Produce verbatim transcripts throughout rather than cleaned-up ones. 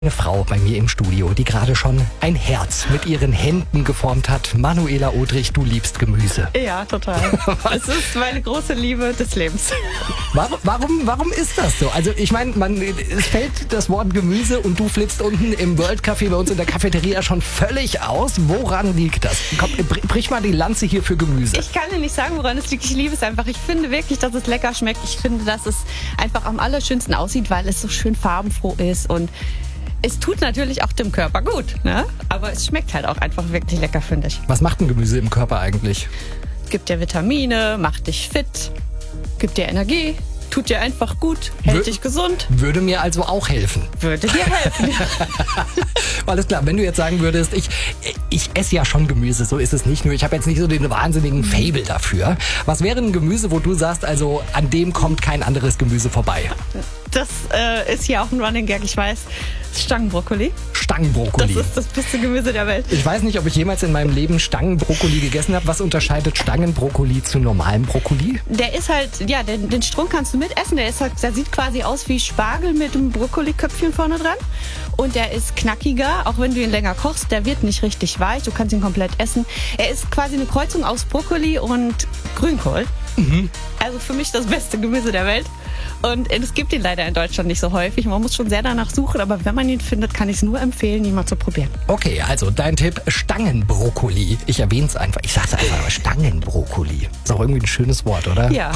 Eine Frau bei mir im Studio, die gerade schon ein Herz mit ihren Händen geformt hat. Manuela Odrich, du liebst Gemüse. Ja, total. Es ist meine große Liebe des Lebens. Warum, warum, warum ist das so? Also ich meine, man, es fällt das Wort Gemüse und du flippst unten im World Café bei uns in der Cafeteria schon völlig aus. Woran liegt das? Komm, brich mal die Lanze hier für Gemüse. Ich kann dir nicht sagen, woran es liegt. Ich liebe es einfach. Ich finde wirklich, dass es lecker schmeckt. Ich finde, dass es einfach am allerschönsten aussieht, weil es so schön farbenfroh ist und es tut natürlich auch dem Körper gut, ne? Aber es schmeckt halt auch einfach wirklich lecker, finde ich. Was macht ein Gemüse im Körper eigentlich? Gibt dir Vitamine, macht dich fit, gibt dir Energie, tut dir einfach gut, hält Wür- dich gesund. Würde mir also auch helfen. Würde dir helfen. Alles klar, wenn du jetzt sagen würdest, ich, ich esse ja schon Gemüse, so ist es nicht. Nur ich habe jetzt nicht so den wahnsinnigen Faible dafür. Was wäre ein Gemüse, wo du sagst, also an dem kommt kein anderes Gemüse vorbei? Das äh, ist hier auch ein Running Gag, ich weiß. Stangenbrokkoli. Stangenbrokkoli. Das ist das beste Gemüse der Welt. Ich weiß nicht, ob ich jemals in meinem Leben Stangenbrokkoli gegessen habe. Was unterscheidet Stangenbrokkoli zu normalem Brokkoli? Der ist halt, ja, den, den Strunk kannst du mitessen. Der, ist halt, der sieht quasi aus wie Spargel mit einem Brokkoliköpfchen vorne dran. Und der ist knackiger, auch wenn du ihn länger kochst. Der wird nicht richtig weich, du kannst ihn komplett essen. Er ist quasi eine Kreuzung aus Brokkoli und Grünkohl. Mhm. Also für mich das beste Gemüse der Welt. Und es gibt ihn leider in Deutschland nicht so häufig. Man muss schon sehr danach suchen, aber wenn man ihn findet, kann ich es nur empfehlen, ihn mal zu probieren. Okay, also dein Tipp, Stangenbrokkoli. Ich erwähne es einfach. Ich sage es einfach, aber Stangenbrokkoli. Ist auch irgendwie ein schönes Wort, oder? Ja.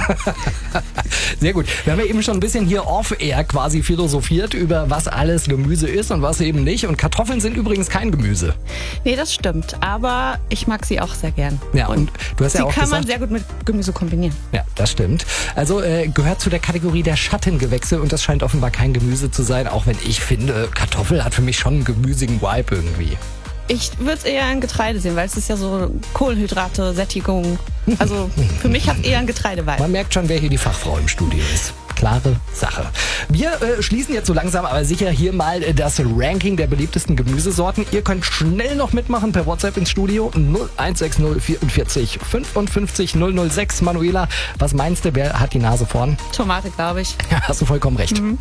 Sehr gut. Wir haben ja eben schon ein bisschen hier off-air quasi philosophiert über was alles Gemüse ist und was eben nicht. Und Kartoffeln sind übrigens kein Gemüse. Nee, das stimmt. Aber ich mag sie auch sehr gern. Ja, und, und du hast ja auch sie kann gesagt, man sehr gut mit Gemüse kombinieren. Ja, das stimmt. Also äh, gehört zu der Kategorie der Schattengewächse und das scheint offenbar kein Gemüse zu sein, auch wenn ich finde, Kartoffel hat für mich schon einen gemüsigen Vibe irgendwie. Ich würde es eher in Getreide sehen, weil es ist ja so Kohlenhydrate, Sättigung. Also für mich hat es eher ein Getreidevibe. Man merkt schon, wer hier die Fachfrau im Studio ist. Klare Sache. Wir äh, schließen jetzt so langsam aber sicher hier mal äh, das Ranking der beliebtesten Gemüsesorten. Ihr könnt schnell noch mitmachen per WhatsApp ins Studio null eins sechs null vierundvierzig fünfundfünfzig null null sechs. Manuela, was meinst du, wer hat die Nase vorn? Tomate, glaube ich. Ja, hast du vollkommen recht. Mhm.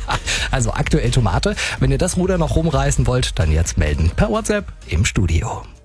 Also aktuell Tomate. Wenn ihr das Ruder noch rumreißen wollt, dann jetzt melden per WhatsApp im Studio.